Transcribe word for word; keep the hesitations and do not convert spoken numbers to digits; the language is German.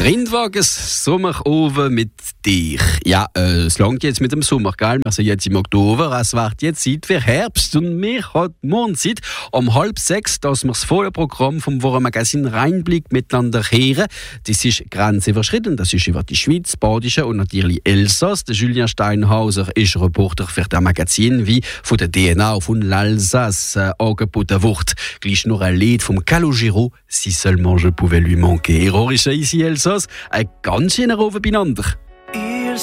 Rindwagens Sommeroven mit dir. Ja, äh, es langt jetzt mit dem Sommer, gell? Wir sind jetzt im Oktober, es wird jetzt Zeit für Herbst und wir haben morgen Zeit um halb sechs, dass wir das volle Programm vom Wochenmagazin Rheinblick miteinander hören. Das ist grenzüberschritten, das ist über die Schweiz, Badische und natürlich Elsass. Der Julien Steinhauser ist Reporter für das Magazin, wie von der D N A von l'Alsace äh, angeboten wird. Gleich noch ein Lied vom Calogero, «Si seulement je pouvais lui manquer». Ironische ici Elsass, ein ganz schöner Ofen beieinander.